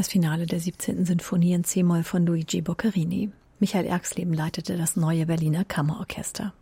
Das Finale der 17. Sinfonie in C-Moll von Luigi Boccherini. Michael Erxleben leitete das neue Berliner Kammerorchester.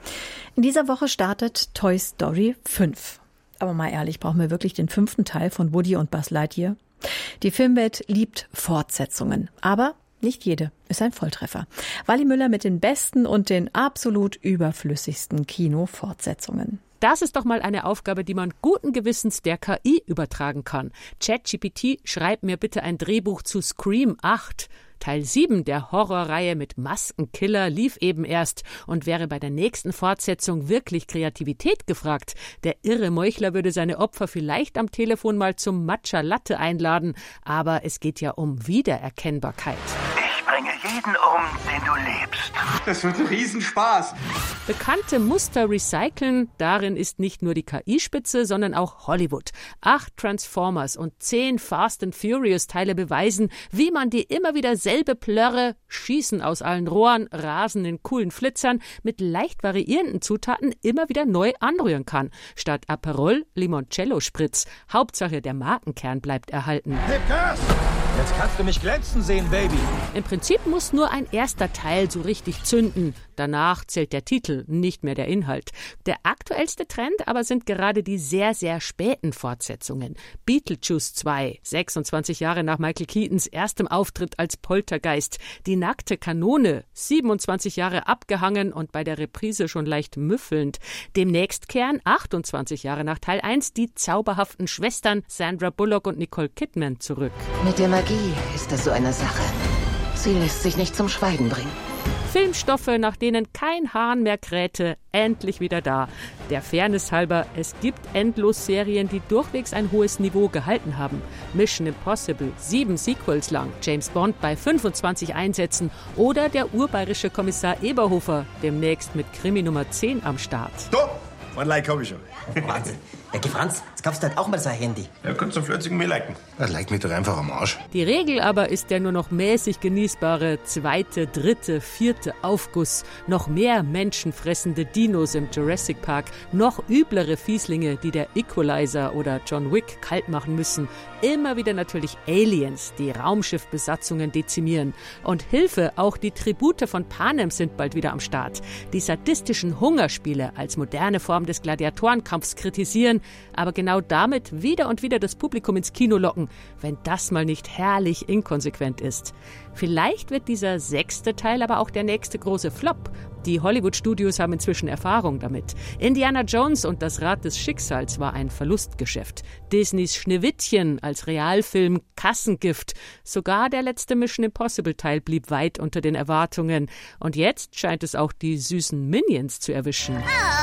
In dieser Woche startet Toy Story 5. Aber mal ehrlich, brauchen wir wirklich den 5. Teil von Woody und Buzz Lightyear? Die Filmwelt liebt Fortsetzungen, aber nicht jede ist ein Volltreffer. Wally Müller mit den besten und den absolut überflüssigsten Kino-Fortsetzungen. Das ist doch mal eine Aufgabe, die man guten Gewissens der KI übertragen kann. ChatGPT, schreib mir bitte ein Drehbuch zu Scream 8. Teil 7 der Horrorreihe mit Maskenkiller lief eben erst und wäre bei der nächsten Fortsetzung wirklich Kreativität gefragt. Der irre Meuchler würde seine Opfer vielleicht am Telefon mal zum Matcha Latte einladen, aber es geht ja um Wiedererkennbarkeit. Ich bringe jeden um, den du lebst. Das wird ein Riesenspaß. Bekannte Muster recyceln, darin ist nicht nur die KI-Spitze, sondern auch Hollywood. 8 Transformers und 10 Fast and Furious-Teile beweisen, wie man die immer wieder selbe Plörre, Schießen aus allen Rohren, Rasen in coolen Flitzern mit leicht variierenden Zutaten immer wieder neu anrühren kann. Statt Aperol, Limoncello-Spritz. Hauptsache, der Markenkern bleibt erhalten. Gib Gas! Jetzt kannst du mich glänzen sehen, Baby. Im Prinzip muss nur ein erster Teil so richtig zünden. Danach zählt der Titel, nicht mehr der Inhalt. Der aktuellste Trend aber sind gerade die sehr, sehr späten Fortsetzungen. Beetlejuice 2, 26 Jahre nach Michael Keatons erstem Auftritt als Poltergeist. Die nackte Kanone, 27 Jahre abgehangen und bei der Reprise schon leicht müffelnd. Demnächst kehren 28 Jahre nach Teil 1 die zauberhaften Schwestern Sandra Bullock und Nicole Kidman zurück. Mit der Magie ist das so eine Sache. Sie lässt sich nicht zum Schweigen bringen. Filmstoffe, nach denen kein Hahn mehr krähte, endlich wieder da. Der Fairness halber, es gibt endlos Serien, die durchwegs ein hohes Niveau gehalten haben. Mission Impossible, 7 Sequels lang, James Bond bei 25 Einsätzen oder der urbayerische Kommissar Eberhofer, demnächst mit Krimi Nummer 10 am Start. Stopp! Wann like hab ich schon? Wahnsinn. Ja, Franz, jetzt kaufst du halt auch mal so ein Handy. Ja, kannst du flötzig mir liken. Das leicht mich doch einfach am Arsch. Die Regel aber ist der nur noch mäßig genießbare 2., 3., 4. Aufguss. Noch mehr menschenfressende Dinos im Jurassic Park. Noch üblere Fieslinge, die der Equalizer oder John Wick kalt machen müssen. Immer wieder natürlich Aliens, die Raumschiffbesatzungen dezimieren. Und Hilfe, auch die Tribute von Panem sind bald wieder am Start. Die sadistischen Hungerspiele als moderne Form des Gladiatorenkampfs kritisieren, aber genau damit wieder und wieder das Publikum ins Kino locken, wenn das mal nicht herrlich inkonsequent ist. Vielleicht wird dieser 6. Teil aber auch der nächste große Flop. Die Hollywood-Studios haben inzwischen Erfahrung damit. Indiana Jones und das Rad des Schicksals war ein Verlustgeschäft. Disneys Schneewittchen als Realfilm Kassengift. Sogar der letzte Mission Impossible-Teil blieb weit unter den Erwartungen. Und jetzt scheint es auch die süßen Minions zu erwischen.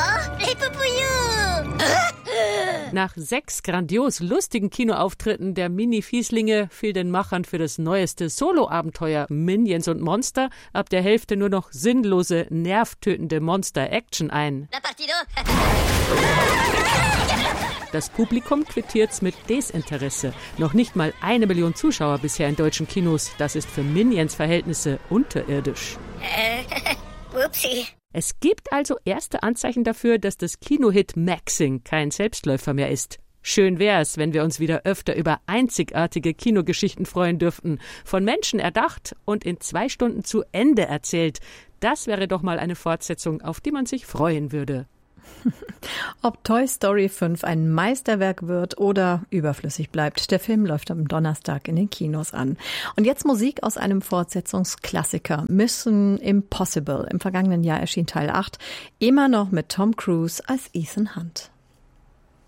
Nach 6 grandios lustigen Kinoauftritten der Mini-Fieslinge fiel den Machern für das neueste Solo-Abenteuer Minions und Monster ab der Hälfte nur noch sinnlose, nervtötende Monster-Action ein. Das Publikum quittiert's mit Desinteresse. Noch nicht mal 1 Million Zuschauer bisher in deutschen Kinos. Das ist für Minions-Verhältnisse unterirdisch. Upsi. Es gibt also erste Anzeichen dafür, dass das Kinohit Maxing kein Selbstläufer mehr ist. Schön wär's, wenn wir uns wieder öfter über einzigartige Kinogeschichten freuen dürften. Von Menschen erdacht und in 2 Stunden zu Ende erzählt. Das wäre doch mal eine Fortsetzung, auf die man sich freuen würde. Ob Toy Story 5 ein Meisterwerk wird oder überflüssig bleibt, der Film läuft am Donnerstag in den Kinos an. Und jetzt Musik aus einem Fortsetzungsklassiker, Mission Impossible. Im vergangenen Jahr erschien Teil 8, immer noch mit Tom Cruise als Ethan Hunt.